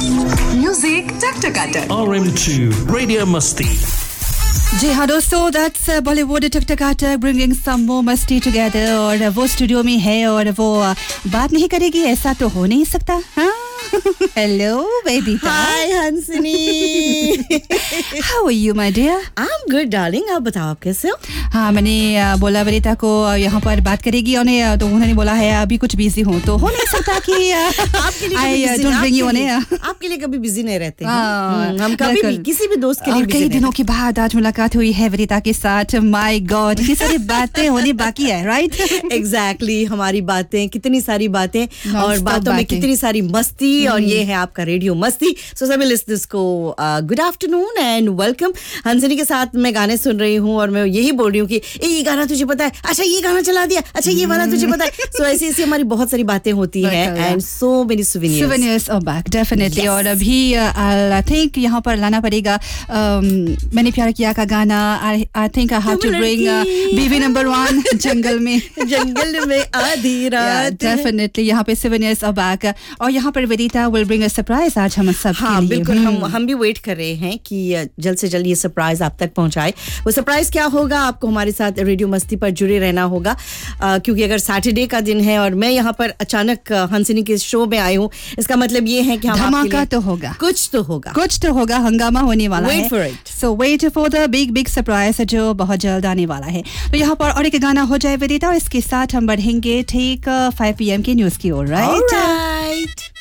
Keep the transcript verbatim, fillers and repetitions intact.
Music टकटकाटक R M two Radio Musti. जी हाँ दोस्तों, that's uh, Bollywood टकटकाटक bringing some more मस्ती together. और वो स्टूडियो में है और वो बात नहीं करेगी ऐसा तो हो नहीं सकता. हाँ Hello, baby. Hi, Hansini. How are you, my dear? I'm good, darling. आप बताओ आप कैसे हो? हाँ, मैंने बोला वनिता को यहाँ पर बात करेगी उन्हें, तो उन्होंने बोला है अभी कुछ बिजी हूँ तो हो नहीं सकता कि आपके लिए I don't bring you on air. आपके लिए कभी बिजी नहीं रहते हैं. हम कभी भी किसी भी दोस्त के लिए कई दिनों के बाद आज मुलाकात हुई है वनिता के साथ. My God, ये सारी बातें होनी बाकी है, right? Exactly, हमारी बातें, कितनी सारी बातें और बातों में कितनी सारी मस्ती. और ये है आपका रेडियो मस्ती. सो सभी लिसनर्स को गुड आफ्टरनून एंड वेलकम. हंसनी के साथ मैं गाने सुन रही हूँ और मैं यही बोल रही हूँ कि ए ये गाना तुझे पता है, अच्छा ये गाना चला दिया, अच्छा ये वाला तुझे पता है. सो ऐसी ऐसी हमारी बहुत सारी बातें होती हैं and so many souvenirs. Souvenirs are back definitely. और अभी आई थिंक यहाँ पर लाना पड़ेगा मैंने प्यार किया का गाना. I think I have to bring बीवी नंबर वन जंगल में जंगल में आधी रात. डेफिनेटली यहाँ पे souvenirs are back. और यहाँ पर वेदिता will bring a surprise आज हम सब हाँ, के लिए. बिल्कुल. हम हम भी वेट कर रहे हैं कि जल्द से जल्द ये सरप्राइज आप तक पहुंचाए. वो सरप्राइज क्या होगा, आपको हमारे साथ रेडियो मस्ती पर जुड़े रहना होगा. आ, क्योंकि अगर सैटरडे का दिन है और मैं यहाँ पर अचानक हंसनी के शो में आई हूँ, इसका मतलब ये है कि हम धमाका तो होगा, कुछ तो होगा, कुछ तो होगा, हंगामा होने वाला है. Wait for it. So wait for the big big surprise जो बहुत जल्द आने वाला है. तो यहाँ पर और एक गाना हो जाए वेदिता और इसके साथ हम बढ़ेंगे ठीक फाइव पी एम की न्यूज की ओर. Right right